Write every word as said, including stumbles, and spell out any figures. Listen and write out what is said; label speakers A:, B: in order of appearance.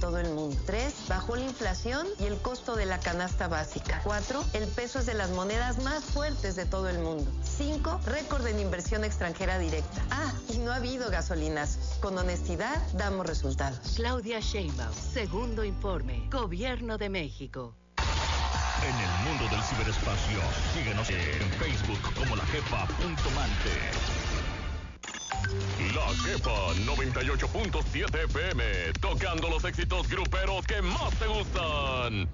A: todo el mundo. tres. Bajó la inflación y el costo de la canasta básica. cuatro. El peso es de las monedas más fuertes de todo el mundo. cinco. Récord en inversión extranjera directa. Ah, y no ha habido gasolinazos. Con honestidad, damos resultados.
B: Claudia Sheinbaum, segundo informe, Gobierno de México.
C: En el mundo del ciberespacio, síguenos en Facebook como La Jefa punto mante. La Jefa noventa y ocho punto siete F M, tocando los éxitos gruperos que más te gustan.